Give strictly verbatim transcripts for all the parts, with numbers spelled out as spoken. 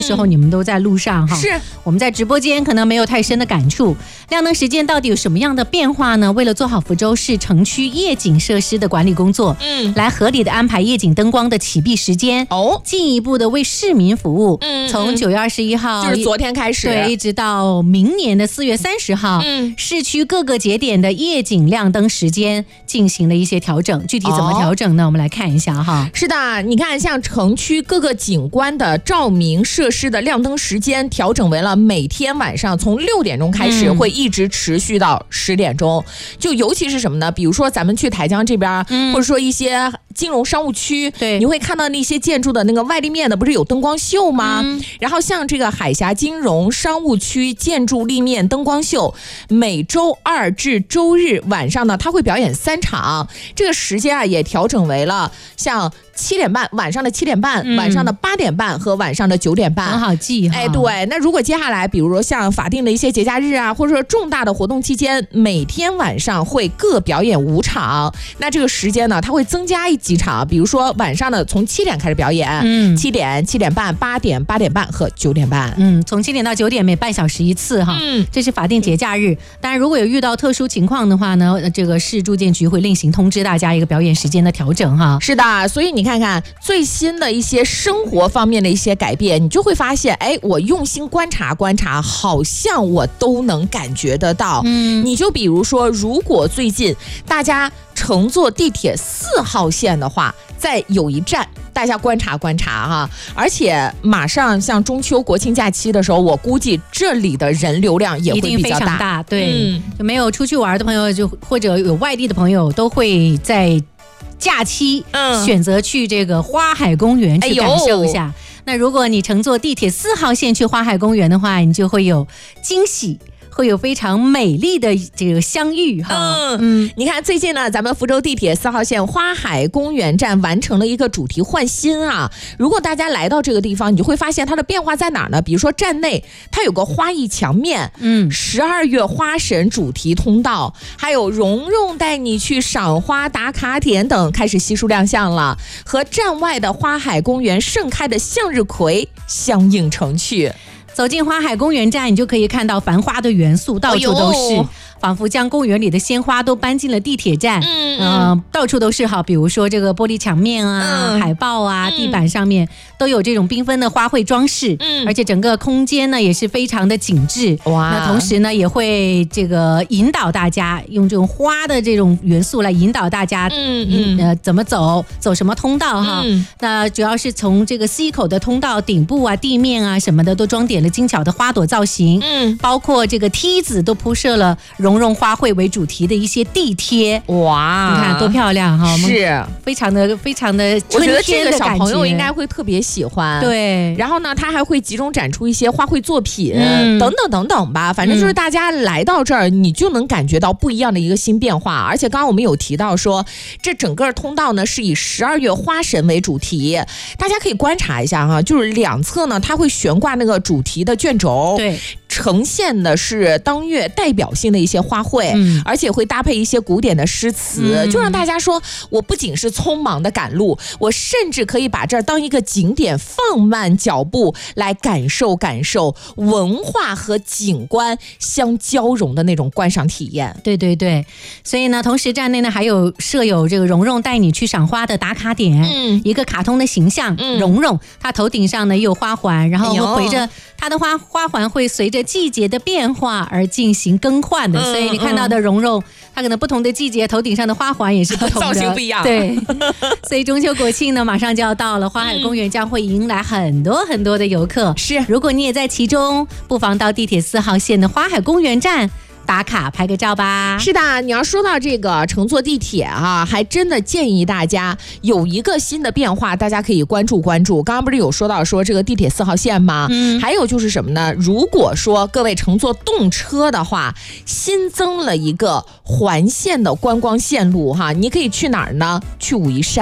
时候你们都在路上哈， 是我们在直播间可能没有太深的感触。亮灯时间到底有什么样的变化呢？为了做好福州市城区夜景设施的管理工作，嗯，来合理的安排夜景灯光的起闭时间，哦，进一步的为市民服务。嗯，从九月二十一号就是昨天开始， 对，一直到明年的四月三十号，嗯，市区各个节点的夜景亮灯时间进行了一些调整。具体怎么调整呢？哦，我们来看一下哈。 是的，你看，像城区各个景观的照明设施的亮灯时间调整为了每天晚上从六点钟开始，嗯，会一直持续到十点钟。就尤其是什么呢？比如说咱们去台江这边，嗯，或者说一些金融商务区，对，你会看到那些建筑的那个外立面的不是有灯光秀吗？嗯，然后像这个海峡金融商务区建筑立面灯光秀，每周二至周日晚上呢，它会表演三场，这个时间啊也调整为了像七点半，晚上的七点半，嗯，晚上的八点半和晚上的九点半， 很好记哈。 哎，对，那如果接下来，比如说像法定的一些节假日啊，或者说重大的活动期间，每天晚上会各表演五场，那这个时间呢，它会增加一几场，比如说晚上的从七点开始表演，嗯，七点、七点半、八点、八点半和九点半， 嗯，从七点到九点每半小时一次哈，嗯，这是法定节假日。当然，如果有遇到特殊情况的话呢，这个市住建局会另行通知大家一个表演时间的调整哈。 是的，所以你看看最新的一些生活方面的一些改变，你就会发现，哎，我用心观察观察，好像我都能感觉得到。嗯，你就比如说，如果最近大家乘坐地铁四号线的话，在有一站大家观察观察哈，而且马上像中秋国庆假期的时候，我估计这里的人流量也会比较大， 一定非常大，对，嗯，就没有出去玩的朋友，就或者有外地的朋友，都会在假期选择去这个花海公园去感受一下。哎，那如果你乘坐地铁四号线去花海公园的话，你就会有惊喜，会有非常美丽的这个相遇哈。 嗯嗯，你看最近呢，咱们福州地铁四号线花海公园站完成了一个主题换新啊。如果大家来到这个地方，你就会发现它的变化在哪儿呢？比如说站内它有个花艺墙面，嗯，十二月花神主题通道，还有蓉蓉带你去赏花打卡点等开始悉数亮相了，和站外的花海公园盛开的向日葵相映成趣。 走进花海公园站，你就可以看到繁花的元素到处都是，哎，仿佛将公园里的鲜花都搬进了地铁站。嗯、呃、到处都是哈，比如说这个玻璃墙面啊、嗯、海报啊、嗯、地板上面都有这种缤纷的花卉装饰。嗯，而且整个空间呢也是非常的紧致。哇，那同时呢也会这个引导大家用这种花的这种元素来引导大家，嗯嗯呃怎么走，走什么通道哈。嗯、那主要是从这个 C 口的通道顶部啊、地面啊什么的都装点了精巧的花朵造型。嗯，包括这个梯子都铺设了蓉蓉花卉为主题的一些地贴。哇，你看多漂亮哈！是非常的非常的春天的感觉，我觉得这个小朋友应该会特别喜欢。 对， 然后呢，它还会集中展出一些花卉作品、嗯、等等等等吧。反正就是大家来到这儿，你就能感觉到不一样的一个新变化。而且刚刚我们有提到说，这整个通道呢是以十二月花神为主题，大家可以观察一下哈，就是两侧呢它会悬挂那个主题的卷轴。 对。 呈现的是当月代表性的一些花卉、嗯、而且会搭配一些古典的诗词、嗯、就让大家说我不仅是匆忙的赶路，我甚至可以把这儿当一个景点，放慢脚步来感受感受文化和景观相交融的那种观赏体验。 对对对，所以呢同时站内呢还有设有这个蓉蓉带你去赏花的打卡点、嗯、一个卡通的形象、嗯、蓉蓉，她头顶上呢也有花环，然后会回着她的花花环会随着季节的变化而进行更换的、嗯、所以你看到的蓉蓉、嗯、它可能不同的季节头顶上的花环也是不同的， 造型不一样。 对，所以中秋国庆呢马上就要到了，花海公园将会迎来很多很多的游客。 是， 如果你也在其中，不妨到地铁四号线的花海公园站打卡拍个照吧。 是的，你要说到这个乘坐地铁啊，还真的建议大家有一个新的变化，大家可以关注关注。刚刚不是有说到说这个地铁四号线吗？嗯，还有就是什么呢？如果说各位乘坐动车的话，新增了一个环线的观光线路哈，你可以去哪儿呢？去武夷山。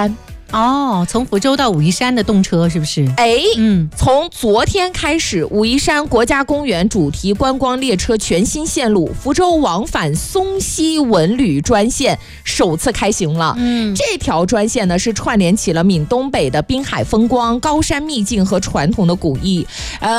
哦，从福州到武夷山的动车是不是？ 哎，嗯，从昨天开始，武夷山国家公园主题观光列车全新线路福州往返松西文旅专线首次开行了。嗯，这条专线呢是串联起了闽东北的滨海风光、高山秘境和传统的古艺，呃。